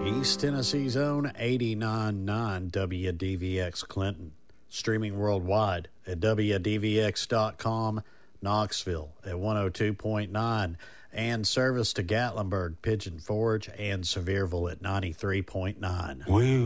East Tennessee's own 89.9 WDVX Clinton. Streaming worldwide at WDVX.com, Knoxville at 102.9, and service to Gatlinburg, Pigeon Forge, and Sevierville at 93.9.